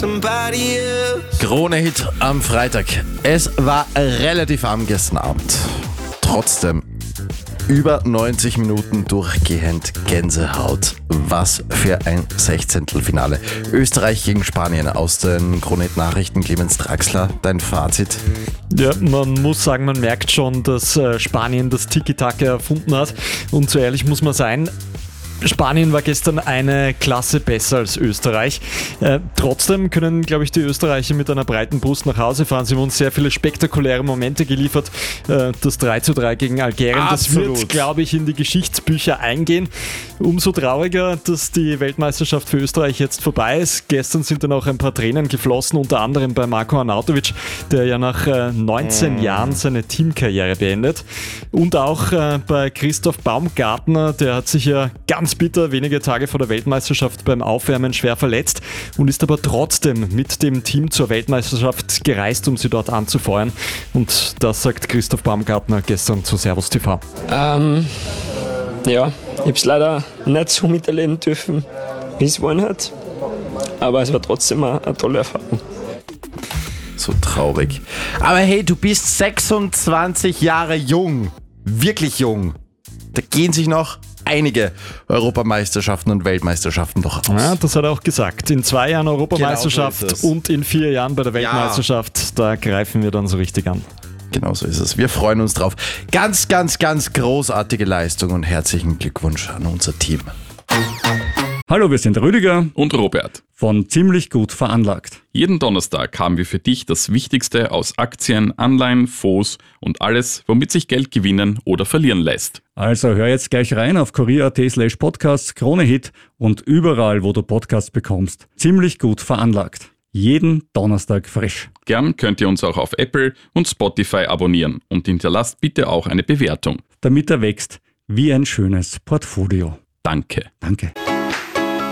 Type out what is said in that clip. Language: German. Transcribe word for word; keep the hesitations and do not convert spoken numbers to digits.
somebody else. Krone-Hit am Freitag. Es war relativ warm gestern Abend. Trotzdem über neunzig Minuten durchgehend Gänsehaut. Was für ein Sechzehntelfinale. Österreich gegen Spanien aus den Krone-Hit-Nachrichten. Clemens Draxler, dein Fazit? Ja, man muss sagen, man merkt schon, dass Spanien das Tiki-Taka erfunden hat. Und so ehrlich muss man sein, Spanien war gestern eine Klasse besser als Österreich. Äh, trotzdem können, glaube ich, die Österreicher mit einer breiten Brust nach Hause fahren. Sie haben uns sehr viele spektakuläre Momente geliefert. Äh, das drei zu drei gegen Algerien, Absolut. Das wird, glaube ich, in die Geschichtsbücher eingehen. Umso trauriger, dass die Weltmeisterschaft für Österreich jetzt vorbei ist. Gestern sind dann auch ein paar Tränen geflossen, unter anderem bei Marko Arnautovic, der ja nach äh, neunzehn mm. Jahren seine Teamkarriere beendet. Und auch äh, bei Christoph Baumgartner, der hat sich ja ganz bitter wenige Tage vor der Weltmeisterschaft beim Aufwärmen schwer verletzt und ist aber trotzdem mit dem Team zur Weltmeisterschaft gereist, um sie dort anzufeuern. Und das sagt Christoph Baumgartner gestern zu Servus T V. Ähm, ja, ich habe es leider nicht so miterleben dürfen, wie es wollen hat. Aber es war trotzdem eine, eine tolle Erfahrung. So traurig. Aber hey, du bist sechsundzwanzig Jahre jung. Wirklich jung. Da gehen sich noch einige Europameisterschaften und Weltmeisterschaften doch aus. Ja, das hat er auch gesagt. In zwei Jahren Europameisterschaft Genau so ist es. Und in vier Jahren bei der Weltmeisterschaft, ja. Da greifen wir dann so richtig an. Genau so ist es. Wir freuen uns drauf. Ganz, ganz, ganz großartige Leistung und herzlichen Glückwunsch an unser Team. Hallo, wir sind Rüdiger und Robert von Ziemlich gut veranlagt. Jeden Donnerstag haben wir für dich das Wichtigste aus Aktien, Anleihen, Fonds und alles, womit sich Geld gewinnen oder verlieren lässt. Also hör jetzt gleich rein auf kurier.at slash podcast, Krone-Hit und überall, wo du Podcasts bekommst. Ziemlich gut veranlagt. Jeden Donnerstag frisch. Gern könnt ihr uns auch auf Apple und Spotify abonnieren und hinterlasst bitte auch eine Bewertung. Damit er wächst wie ein schönes Portfolio. Danke. Danke.